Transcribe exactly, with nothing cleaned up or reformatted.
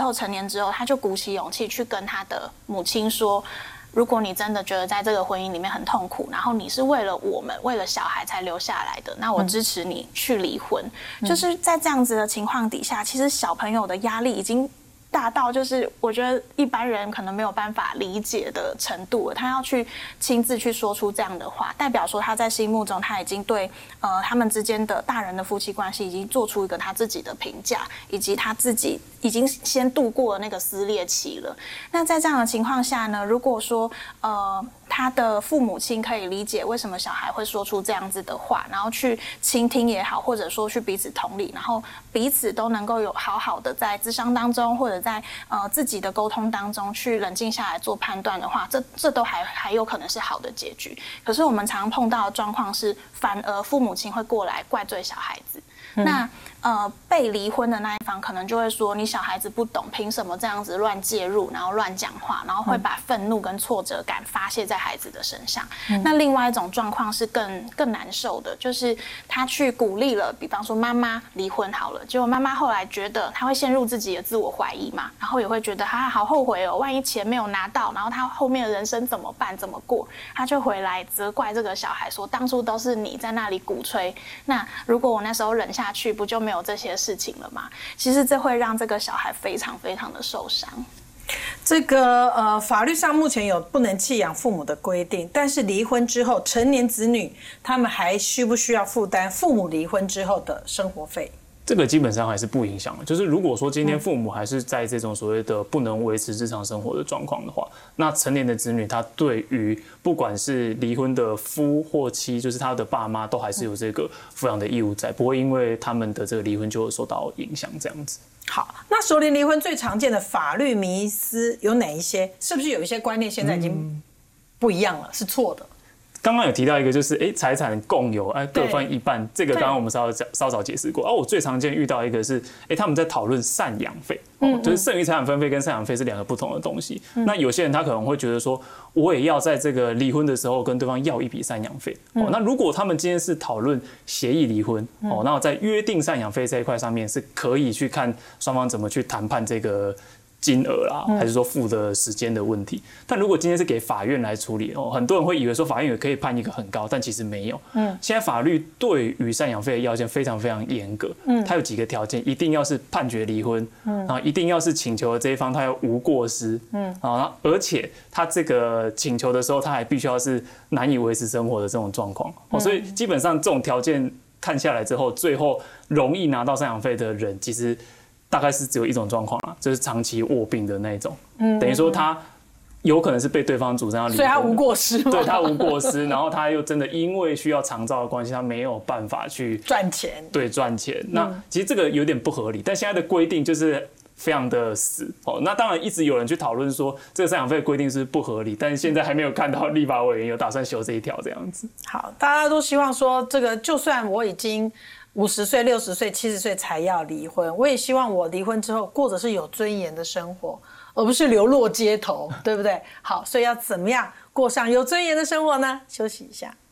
后成年之后，他就鼓起勇气去跟他的母亲说，如果你真的觉得在这个婚姻里面很痛苦，然后你是为了我们为了小孩才留下来的，那我支持你去离婚。嗯、就是在这样子的情况底下，其实小朋友的压力已经大到就是我觉得一般人可能没有办法理解的程度了。他要去亲自去说出这样的话，代表说他在心目中他已经对呃他们之间的大人的夫妻关系已经做出一个他自己的评价，以及他自己已经先度过了那个撕裂期了。那在这样的情况下呢，如果说呃他的父母亲可以理解为什么小孩会说出这样子的话，然后去倾听也好，或者说去彼此同理，然后彼此都能够有好好的在咨商当中，或者在呃自己的沟通当中去冷静下来做判断的话，这这都还还有可能是好的结局。可是我们常碰到的状况是，反而父母亲会过来怪罪小孩子。嗯、那呃被离婚的那一方可能就会说，你小孩子不懂，凭什么这样子乱介入，然后乱讲话，然后会把愤怒跟挫折感发泄在孩子的身上。嗯、那另外一种状况是更更难受的，就是他去鼓励了，比方说妈妈离婚好了，结果妈妈后来觉得他会陷入自己的自我怀疑嘛，然后也会觉得他好后悔哦，万一钱没有拿到，然后他后面的人生怎么办，怎么过？他就回来责怪这个小孩说，当初都是你在那里鼓吹，那如果我那时候忍下去，不就没有这些事情了吗？其实这会让这个小孩非常非常的受伤。 这个呃，法律上目前有不能弃养父母的规定，但是离婚之后，成年子女他们还需不需要负担父母离婚之后的生活费？ 这个基本上还是不影响的，就是如果说今天父母还是在这种所谓的不能维持日常生活的状况的话，那成年的子女他对于不管是离婚的夫或妻，就是他的爸妈，都还是有这个抚养的义务在，不会因为他们的这个离婚就受到影响这样子。 好，那熟龄离婚最常见的法律迷思有哪一些？是不是有一些观念现在已经不一样了，是错的？ 刚刚有提到一个，就是哎，财产共有，哎，各分一半。这个刚刚我们稍稍稍早解释过。而、啊、我最常见遇到一个是，哎，他们在讨论赡养费，哦，就是剩余财产分配跟赡养费是两个不同的东西。嗯、那有些人他可能会觉得说，我也要在这个离婚的时候跟对方要一笔赡养费。哦，嗯、那如果他们今天是讨论协议离婚，哦，那在约定赡养费这一块上面是可以去看双方怎么去谈判这个金额啦，还是说付的时间的问题。但如果今天是给法院来处理哦，很多人会以为说法院也可以判一个很高，但其实没有。嗯，现在法律对于赡养费的要件非常非常严格。嗯，它有几个条件，一定要是判决离婚，嗯，然后一定要是请求的这一方他要无过失，嗯，啊，而且他这个请求的时候，他还必须要是难以维持生活的这种状况。哦，所以基本上这种条件看下来之后，最后容易拿到赡养费的人，其实大概是只有一种状况啦，就是长期卧病的那一种，嗯，等于说他有可能是被对方主张要离婚， 所以他无过失吗？ 对，他无过失，然后他又真的因为需要长照的关系，他没有办法去赚钱， 对，赚钱。那其实这个有点不合理，但现在的规定就是非常的死哦。那当然一直有人去讨论说这个赡养费的规定是不合理，但是现在还没有看到立法委员有打算修这一条这样子。 好，大家都希望说这个，就算我已经五十岁、六十岁、七十岁才要离婚，我也希望我离婚之后过的是有尊严的生活，而不是流落街头，对不对？好，所以要怎么样过上有尊严的生活呢？休息一下。